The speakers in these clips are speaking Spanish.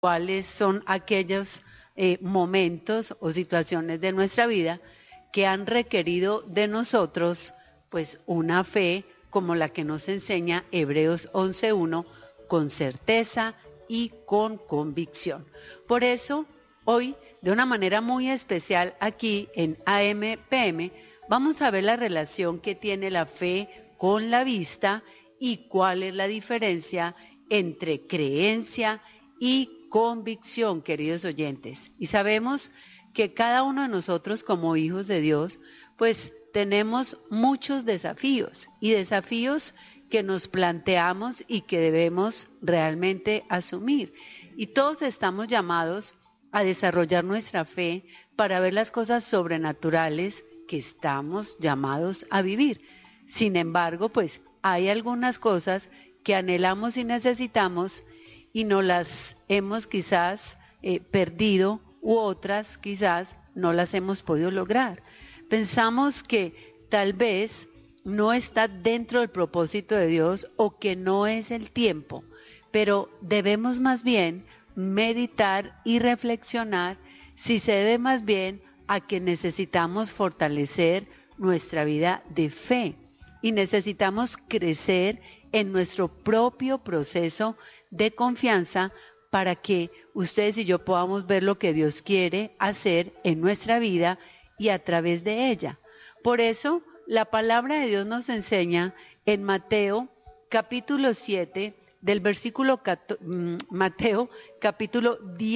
cuáles son aquellos momentos o situaciones de nuestra vida que han requerido de nosotros pues una fe como la que nos enseña Hebreos 11:1, con certeza y con convicción. Por eso, hoy, de una manera muy especial aquí en AMPM, vamos a ver la relación que tiene la fe con la vista y cuál es la diferencia entre creencia y convicción, queridos oyentes. Y sabemos que cada uno de nosotros como hijos de Dios, pues tenemos muchos desafíos y desafíos que nos planteamos y que debemos realmente asumir. Y todos estamos llamados a desarrollar nuestra fe para ver las cosas sobrenaturales que estamos llamados a vivir. Sin embargo, pues hay algunas cosas que anhelamos y necesitamos y no las hemos quizás perdido, u otras quizás no las hemos podido lograr. Pensamos que tal vez no está dentro del propósito de Dios o que no es el tiempo, pero debemos más bien meditar y reflexionar si se debe más bien a que necesitamos fortalecer nuestra vida de fe y necesitamos crecer en nuestro propio proceso de confianza para que ustedes y yo podamos ver lo que Dios quiere hacer en nuestra vida y a través de ella. Por eso, la palabra de Dios nos enseña en Mateo capítulo 7, del versículo Mateo capítulo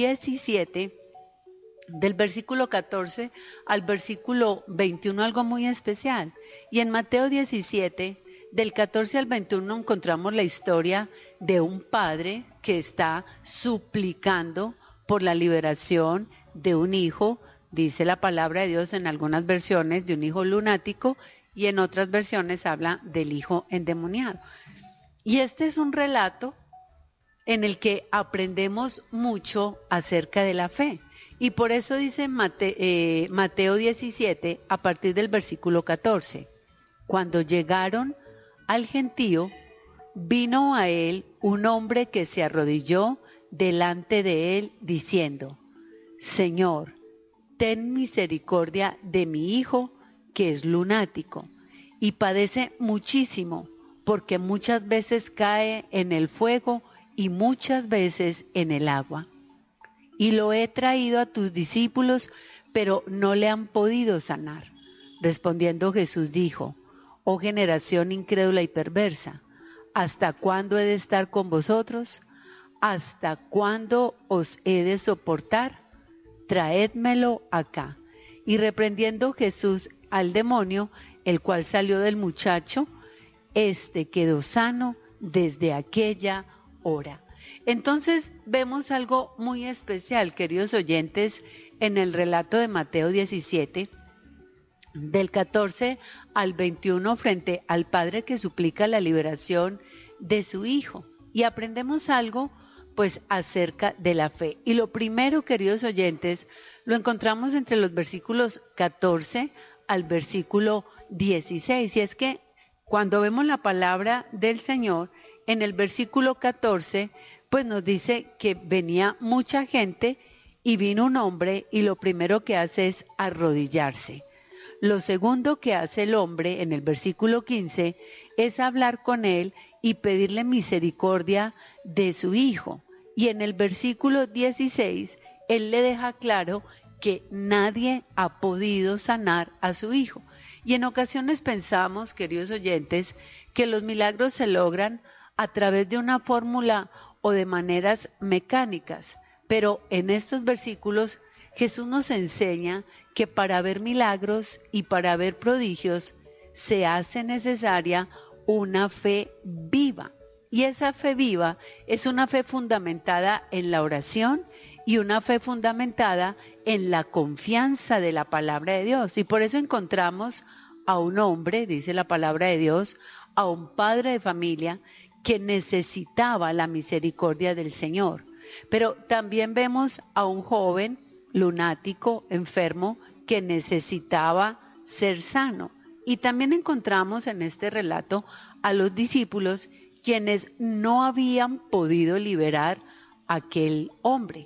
17, del versículo 14 al versículo 21, algo muy especial. Y en Mateo 17, del 14 al 21, encontramos la historia de un padre que está suplicando por la liberación de un hijo, dice la palabra de Dios en algunas versiones, de un hijo lunático, y en otras versiones habla del hijo endemoniado. Y este es un relato en el que aprendemos mucho acerca de la fe. Y por eso dice Mateo 17, a partir del versículo 14, cuando llegaron al gentío, vino a él un hombre que se arrodilló delante de él, diciendo: Señor, ten misericordia de mi hijo, que es lunático, y padece muchísimo, porque muchas veces cae en el fuego y muchas veces en el agua. Y lo he traído a tus discípulos, pero no le han podido sanar. Respondiendo Jesús dijo: Oh generación incrédula y perversa, ¿hasta cuándo he de estar con vosotros? ¿Hasta cuándo os he de soportar? Traédmelo acá. Y reprendiendo Jesús al demonio, el cual salió del muchacho, este quedó sano desde aquella hora. Entonces vemos algo muy especial, queridos oyentes, en el relato de Mateo 17, del 14 al 21, frente al padre que suplica la liberación de su hijo. Y aprendemos algo pues acerca de la fe. Y lo primero, queridos oyentes, lo encontramos entre los versículos 14 al versículo 16. Y es que cuando vemos la palabra del Señor, en el versículo 14, pues nos dice que venía mucha gente y vino un hombre y lo primero que hace es arrodillarse. Lo segundo que hace el hombre en el versículo 15 es hablar con él y pedirle misericordia de su hijo. Y en el versículo 16, él le deja claro que nadie ha podido sanar a su hijo. Y en ocasiones pensamos, queridos oyentes, que los milagros se logran a través de una fórmula o de maneras mecánicas. Pero en estos versículos Jesús nos enseña que para ver milagros y para ver prodigios se hace necesaria una fe viva. Y esa fe viva es una fe fundamentada en la oración y una fe fundamentada en la confianza de la palabra de Dios. Y por eso encontramos a un hombre, dice la palabra de Dios, a un padre de familia que necesitaba la misericordia del Señor. Pero también vemos a un joven lunático, enfermo, que necesitaba ser sano. Y también encontramos en este relato a los discípulos quienes no habían podido liberar aquel hombre.